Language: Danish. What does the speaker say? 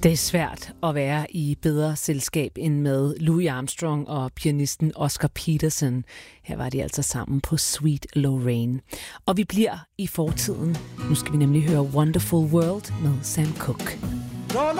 Det er svært at være i bedre selskab end med Louis Armstrong og pianisten Oscar Peterson. Her var de altså sammen på Sweet Lorraine. Og vi bliver i fortiden. Nu skal vi nemlig høre Wonderful World med Sam Cooke.